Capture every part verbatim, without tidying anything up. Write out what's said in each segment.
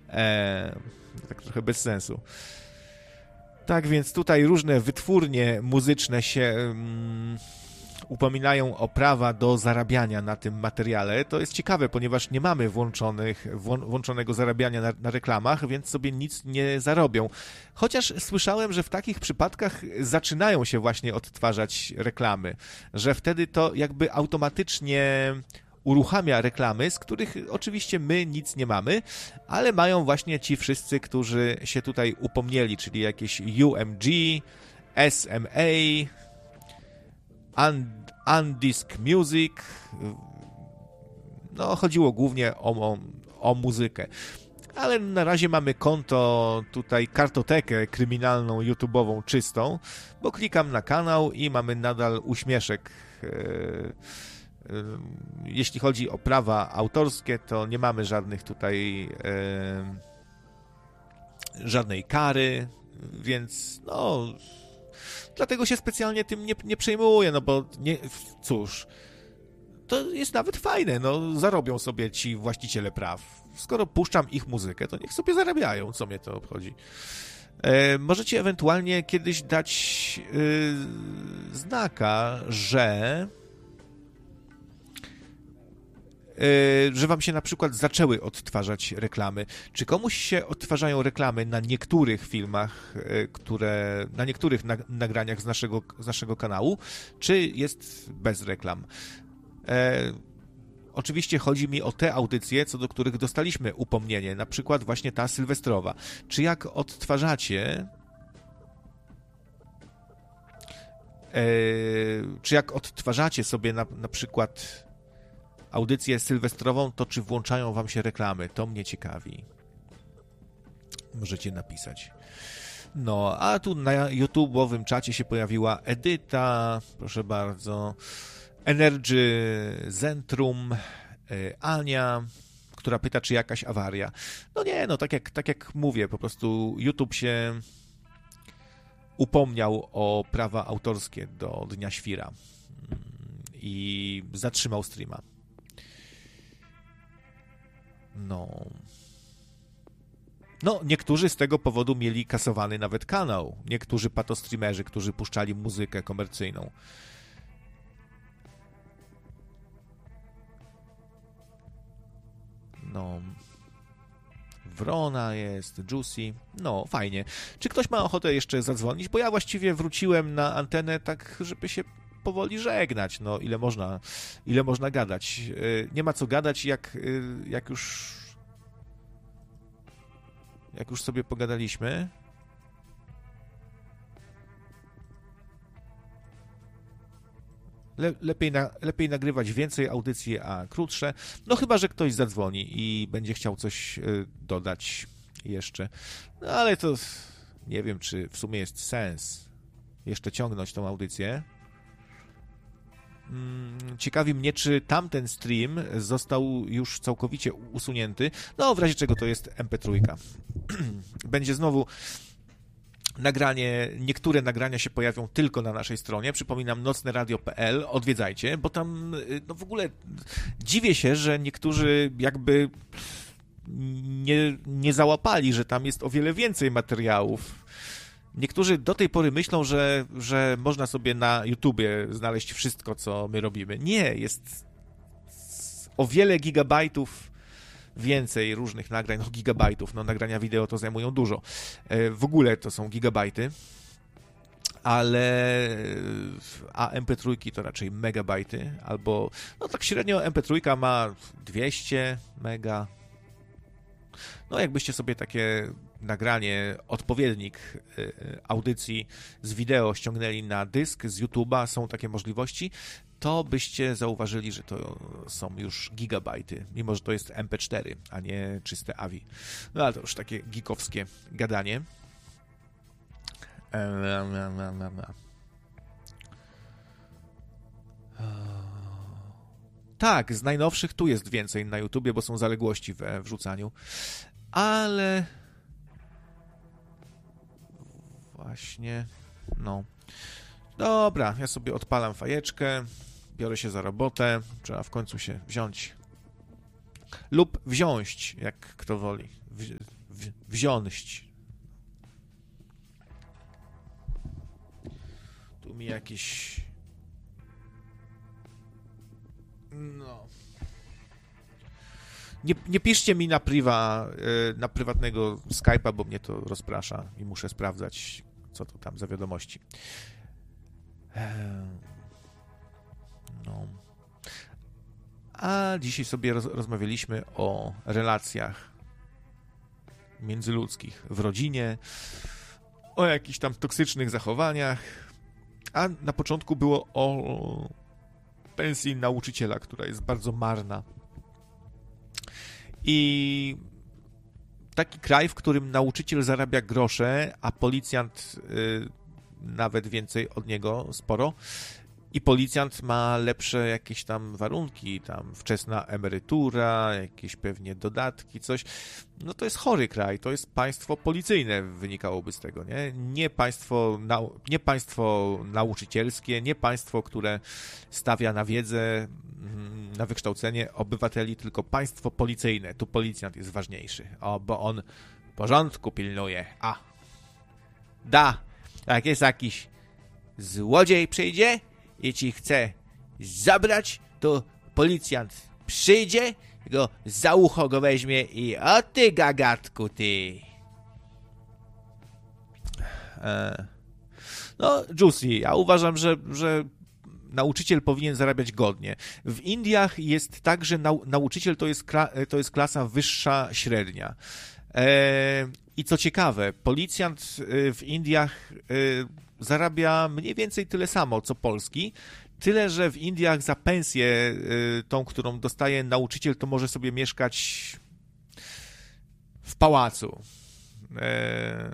E, tak trochę bez sensu. Tak więc tutaj różne wytwórnie muzyczne się um, upominają o prawa do zarabiania na tym materiale. To jest ciekawe, ponieważ nie mamy włączonych, włą- włączonego zarabiania na, na reklamach, więc sobie nic nie zarobią. Chociaż słyszałem, że w takich przypadkach zaczynają się właśnie odtwarzać reklamy, że wtedy to jakby automatycznie uruchamia reklamy, z których oczywiście my nic nie mamy, ale mają właśnie ci wszyscy, którzy się tutaj upomnieli, czyli jakieś U M G, S M A, Undisk Music. No, chodziło głównie o, o, o muzykę. Ale na razie mamy konto, tutaj kartotekę kryminalną, YouTube'ową czystą, bo klikam na kanał i mamy nadal uśmieszek. Jeśli chodzi o prawa autorskie, to nie mamy żadnych tutaj żadnej kary, więc no dlatego się specjalnie tym nie, nie przejmuję, no bo nie, cóż, to jest nawet fajne, no zarobią sobie ci właściciele praw. Skoro puszczam ich muzykę, to niech sobie zarabiają, co mnie to obchodzi. E, możecie ewentualnie kiedyś dać e, znaka, że że wam się na przykład zaczęły odtwarzać reklamy. Czy komuś się odtwarzają reklamy na niektórych filmach, które, na niektórych nagraniach z naszego, z naszego kanału, czy jest bez reklam? E, oczywiście chodzi mi o te audycje, co do których dostaliśmy upomnienie, na przykład właśnie ta sylwestrowa. Czy jak odtwarzacie e, czy jak odtwarzacie sobie na, na przykład audycję sylwestrową, to czy włączają wam się reklamy? To mnie ciekawi. Możecie napisać. No, a tu na YouTube'owym czacie się pojawiła Edyta, proszę bardzo, Energy Zentrum, Ania, która pyta, czy jakaś awaria. No nie, no tak jak, tak jak mówię, po prostu YouTube się upomniał o prawa autorskie do Dnia Świra i zatrzymał streama. No. No, niektórzy z tego powodu mieli kasowany nawet kanał. Niektórzy patostreamerzy, którzy puszczali muzykę komercyjną. No. Wrona jest, Juicy. No, fajnie. Czy ktoś ma ochotę jeszcze zadzwonić? Bo ja właściwie wróciłem na antenę tak, żeby się powoli żegnać. No, ile można, ile można gadać. Nie ma co gadać, jak, jak już jak już sobie pogadaliśmy. Le, lepiej, na, lepiej nagrywać więcej audycji, a krótsze. No chyba, że ktoś zadzwoni i będzie chciał coś dodać jeszcze. No ale to nie wiem, czy w sumie jest sens jeszcze ciągnąć tą audycję. Ciekawi mnie, czy tamten stream został już całkowicie usunięty. No, w razie czego to jest em pe trzy. Będzie znowu nagranie, niektóre nagrania się pojawią tylko na naszej stronie. Przypominam, nocne radio kropka pe el. Odwiedzajcie, bo tam no w ogóle dziwię się, że niektórzy jakby nie, nie załapali, że tam jest o wiele więcej materiałów. Niektórzy do tej pory myślą, że, że można sobie na YouTubie znaleźć wszystko, co my robimy. Nie, jest o wiele gigabajtów więcej różnych nagrań, no gigabajtów, no nagrania wideo to zajmują dużo. W ogóle to są gigabajty, ale a em pe trzy to raczej megabajty, albo no tak średnio em pe trzy ma dwieście mega. No jakbyście sobie takie nagranie, odpowiednik audycji z wideo ściągnęli na dysk z YouTube'a, są takie możliwości, to byście zauważyli, że to są już gigabajty, mimo że to jest em pe cztery, a nie czyste A V I. No ale to już takie geekowskie gadanie. Tak, z najnowszych tu jest więcej na YouTubie, bo są zaległości we wrzucaniu. Ale właśnie, no. Dobra, ja sobie odpalam fajeczkę, biorę się za robotę, trzeba w końcu się wziąć lub wziąć, jak kto woli. w, wziąć. Tu mi jakieś... No... Nie, nie piszcie mi na priwa, na prywatnego Skype'a, bo mnie to rozprasza i muszę sprawdzać, co to tam za wiadomości. No. A dzisiaj sobie roz, rozmawialiśmy o relacjach międzyludzkich w rodzinie, o jakichś tam toksycznych zachowaniach, a na początku było o pensji nauczyciela, która jest bardzo marna. I taki kraj, w którym nauczyciel zarabia grosze, a policjant y, nawet więcej od niego, sporo, i policjant ma lepsze jakieś tam warunki, tam wczesna emerytura, jakieś pewnie dodatki, coś, no to jest chory kraj, to jest państwo policyjne, wynikałoby z tego, nie? Nie państwo, nau- nie państwo nauczycielskie, nie państwo, które stawia na wiedzę, na wykształcenie obywateli, tylko państwo policyjne, tu policjant jest ważniejszy, o, bo on porządku pilnuje, a, da, jak jest jakiś złodziej przyjdzie i ci chce zabrać, to policjant przyjdzie, go za ucho go weźmie i o ty gagatku, ty. E, no, Juicy, ja uważam, że, że nauczyciel powinien zarabiać godnie. W Indiach jest tak, że nau, nauczyciel to jest, kla, to jest klasa wyższa średnia. E, I co ciekawe, policjant w Indiach e, zarabia mniej więcej tyle samo, co polski, tyle, że w Indiach za pensję y, tą, którą dostaje nauczyciel, to może sobie mieszkać w pałacu. E...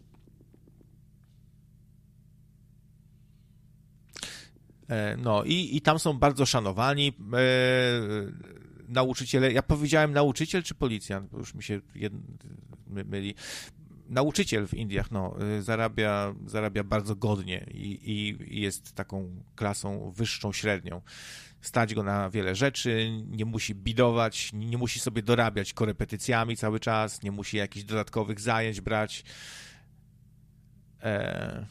E, no i, i tam są bardzo szanowani e, nauczyciele. Ja powiedziałem nauczyciel czy policjant? Bo już mi się jed... myli. Nauczyciel w Indiach no, zarabia, zarabia bardzo godnie i, i, i jest taką klasą wyższą, średnią. Stać go na wiele rzeczy, nie musi bidować, nie musi sobie dorabiać korepetycjami cały czas, nie musi jakichś dodatkowych zajęć brać. E...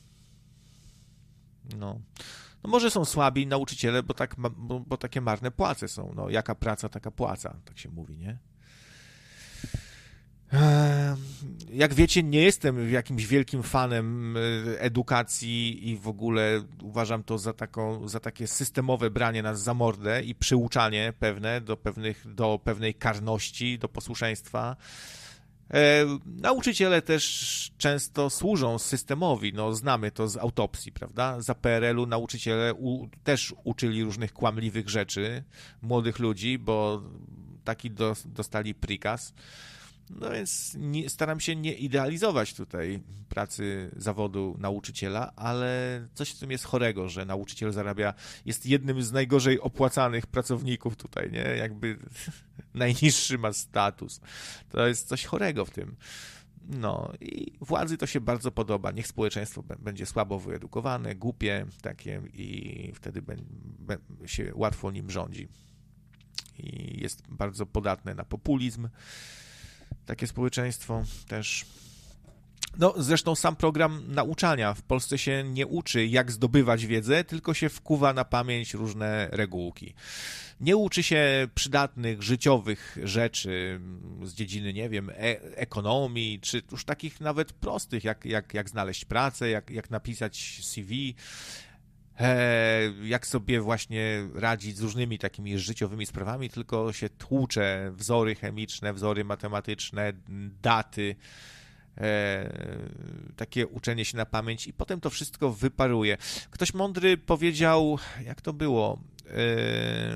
No. No może są słabi nauczyciele, bo, tak, bo, bo takie marne płace są. No, jaka praca, taka płaca, tak się mówi, nie? Jak wiecie, nie jestem jakimś wielkim fanem edukacji i w ogóle uważam to za, taką, za takie systemowe branie nas za mordę i przyuczanie pewne do, pewnych, do pewnej karności, do posłuszeństwa. E, nauczyciele też często służą systemowi, no znamy to z autopsji, prawda? Za P R L-u nauczyciele u, też uczyli różnych kłamliwych rzeczy młodych ludzi, bo taki do, dostali prikaz. No więc nie, staram się nie idealizować tutaj pracy zawodu nauczyciela, ale coś w tym jest chorego, że nauczyciel zarabia, jest jednym z najgorzej opłacanych pracowników tutaj, nie? Jakby najniższy ma status. To jest coś chorego w tym. No i władzy to się bardzo podoba. Niech społeczeństwo będzie słabo wyedukowane, głupie takie i wtedy się łatwo nim rządzi. I jest bardzo podatne na populizm. Takie społeczeństwo też. No, zresztą sam program nauczania w Polsce się nie uczy, jak zdobywać wiedzę, tylko się wkuwa na pamięć różne regułki. Nie uczy się przydatnych, życiowych rzeczy z dziedziny, nie wiem, e- ekonomii, czy już takich nawet prostych, jak, jak, jak znaleźć pracę, jak, jak napisać C V, e- jak sobie właśnie radzić z różnymi takimi życiowymi sprawami, tylko się tłucze wzory chemiczne, wzory matematyczne, daty, E, takie uczenie się na pamięć i potem to wszystko wyparuje. Ktoś mądry powiedział, jak to było? E,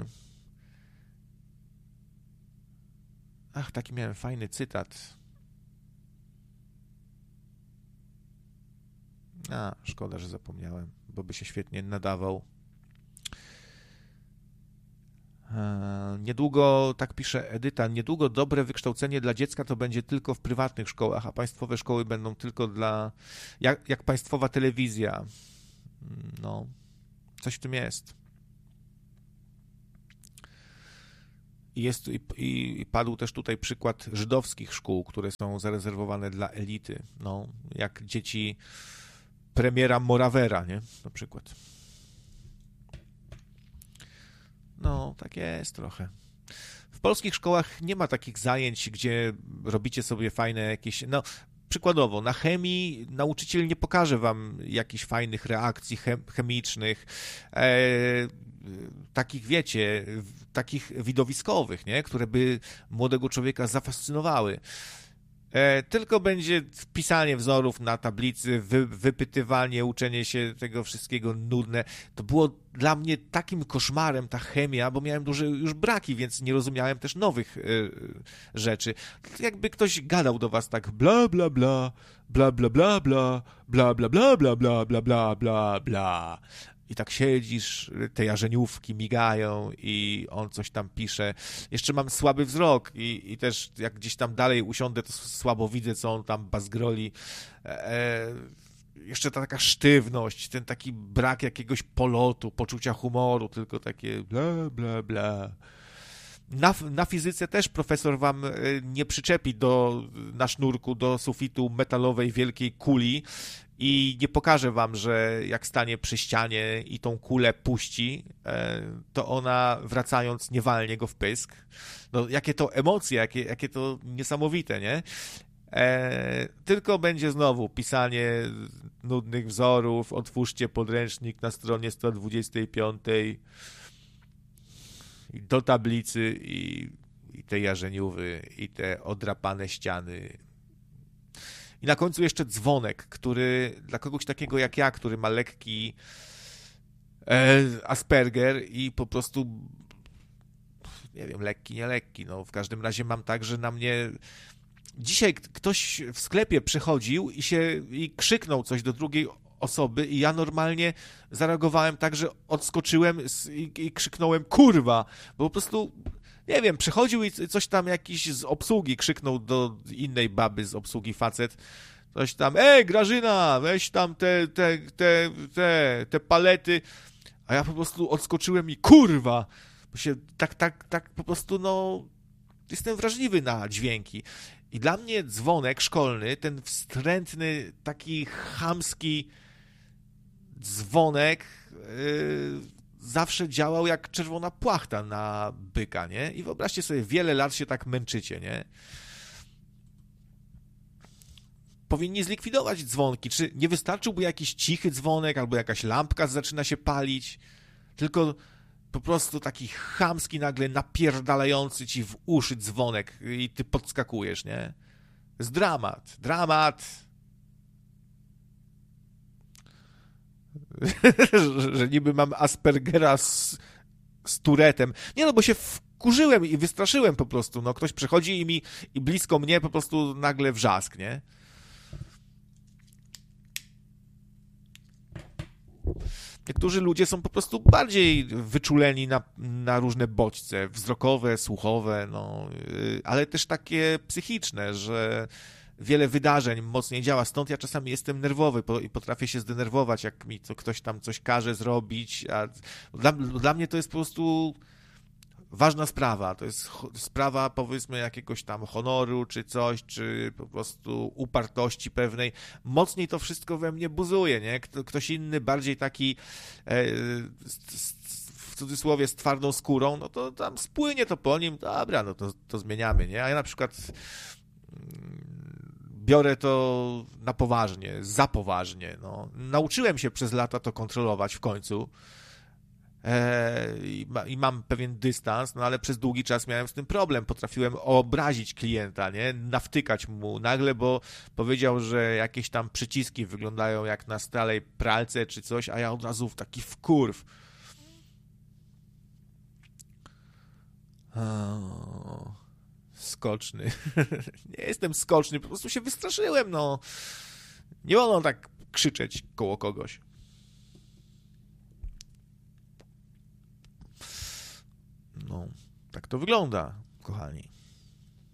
ach, taki miałem fajny cytat. A, szkoda, że zapomniałem, bo by się świetnie nadawał. Niedługo, tak pisze Edyta, niedługo dobre wykształcenie dla dziecka to będzie tylko w prywatnych szkołach, a państwowe szkoły będą tylko dla... Jak, jak państwowa telewizja. No, coś w tym jest. I Jest, i, i padł też tutaj przykład żydowskich szkół, które są zarezerwowane dla elity. No, jak dzieci premiera Moravera, nie? Na przykład. No, tak jest trochę. W polskich szkołach nie ma takich zajęć, gdzie robicie sobie fajne jakieś... No, przykładowo, na chemii nauczyciel nie pokaże wam jakichś fajnych reakcji chem- chemicznych, e, takich, wiecie, takich widowiskowych, nie? Które by młodego człowieka zafascynowały. E, tylko będzie pisanie wzorów na tablicy, wy, wypytywanie, uczenie się tego wszystkiego nudne. To było dla mnie takim koszmarem ta chemia, bo miałem duże już braki, więc nie rozumiałem też nowych e, rzeczy. To jakby ktoś gadał do was tak bla bla bla, bla bla bla bla, bla bla bla bla bla bla bla bla bla. I tak siedzisz, te jarzeniówki migają i on coś tam pisze. Jeszcze mam słaby wzrok i, i też jak gdzieś tam dalej usiądę, to słabo widzę, co on tam bazgroli. E, jeszcze ta taka sztywność, ten taki brak jakiegoś polotu, poczucia humoru, tylko takie bla, bla, bla. Na, na fizyce też profesor wam nie przyczepi do, na sznurku do sufitu metalowej wielkiej kuli i nie pokaże wam, że jak stanie przy ścianie i tą kulę puści, to ona wracając nie walnie go w pysk. No, jakie to emocje, jakie, jakie to niesamowite, nie? E, tylko będzie znowu pisanie nudnych wzorów, otwórzcie podręcznik na stronie sto dwudziestej piątej do tablicy i, i te jarzeniówy, i te odrapane ściany. I na końcu jeszcze dzwonek, który dla kogoś takiego jak ja, który ma lekki e, Asperger i po prostu nie wiem, lekki, nie lekki, no w każdym razie mam tak, że na mnie dzisiaj ktoś w sklepie przechodził i się i krzyknął coś do drugiej osoby i ja normalnie zareagowałem tak, że odskoczyłem i, i krzyknąłem kurwa, bo po prostu nie wiem, przechodził i coś tam jakiś z obsługi krzyknął do innej baby z obsługi facet, coś tam, ej Grażyna, weź tam te, te, te, te, te palety, a ja po prostu odskoczyłem i kurwa, bo się tak, tak, tak po prostu, no, jestem wrażliwy na dźwięki. I dla mnie dzwonek szkolny, ten wstrętny, taki chamski dzwonek yy, zawsze działał jak czerwona płachta na byka, nie? I wyobraźcie sobie, wiele lat się tak męczycie, nie? Powinni zlikwidować dzwonki. Czy nie wystarczyłby jakiś cichy dzwonek albo jakaś lampka zaczyna się palić? Tylko po prostu taki chamski, nagle napierdalający ci w uszy dzwonek i ty podskakujesz, nie? To jest dramat. Dramat. że, że niby mam Aspergera z, z Tourettem. Nie no, bo się wkurzyłem i wystraszyłem po prostu. No, ktoś przychodzi i mi i blisko mnie po prostu nagle wrzask, nie? Niektórzy ludzie są po prostu bardziej wyczuleni na, na różne bodźce wzrokowe, słuchowe, no, ale też takie psychiczne, że wiele wydarzeń mocniej działa. Stąd ja czasami jestem nerwowy i potrafię się zdenerwować, jak mi to ktoś tam coś każe zrobić. A dla, dla mnie to jest po prostu ważna sprawa. To jest sprawa, powiedzmy, jakiegoś tam honoru, czy coś, czy po prostu upartości pewnej. Mocniej to wszystko we mnie buzuje, nie? Ktoś inny, bardziej taki e, w cudzysłowie z twardą skórą, no to tam spłynie to po nim, dobra, no to, to zmieniamy, nie? A ja na przykład biorę to na poważnie, za poważnie, no. Nauczyłem się przez lata to kontrolować w końcu. I, ma, i mam pewien dystans, no ale przez długi czas miałem z tym problem. Potrafiłem obrazić klienta, nie? Nawtykać mu nagle, bo powiedział, że jakieś tam przyciski wyglądają jak na starej pralce czy coś, a ja od razu w taki wkurw. O, skoczny. Nie jestem skoczny, po prostu się wystraszyłem, no. Nie wolno tak krzyczeć koło kogoś. No, tak to wygląda, kochani.